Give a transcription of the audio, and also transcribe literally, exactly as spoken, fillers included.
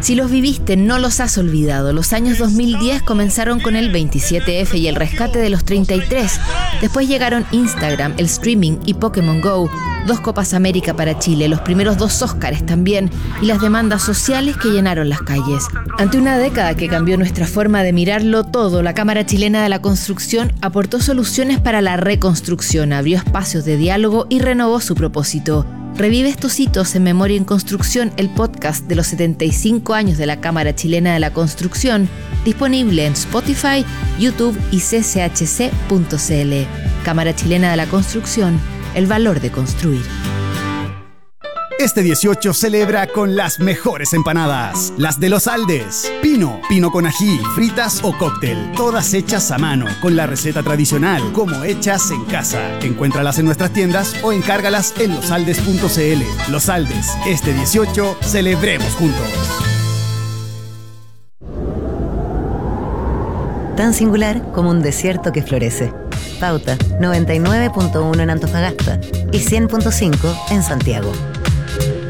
Si los viviste, no los has olvidado. Los años dos mil diez comenzaron con el veintisiete efe y el rescate de los treinta y tres. Después llegaron Instagram, el streaming y Pokémon Go. Dos Copas América para Chile, los primeros dos Óscares también, y las demandas sociales que llenaron las calles. Ante una década que cambió nuestra forma de mirarlo todo, la Cámara Chilena de la Construcción aportó soluciones para la reconstrucción, abrió espacios de diálogo y renovó su propósito. Revive estos hitos en Memoria en Construcción, el podcast de los setenta y cinco años de la Cámara Chilena de la Construcción, disponible en Spotify, YouTube y c c h c punto c l. Cámara Chilena de la Construcción, el valor de construir. Este dieciocho celebra con las mejores empanadas, las de Los Aldes. Pino, pino con ají, fritas o cóctel, todas hechas a mano, con la receta tradicional, como hechas en casa. Encuéntralas en nuestras tiendas o encárgalas en los aldes punto c l. Los Aldes, este dieciocho, celebremos juntos. Tan singular como un desierto que florece. Pauta noventa y nueve punto uno en Antofagasta y cien punto cinco en Santiago.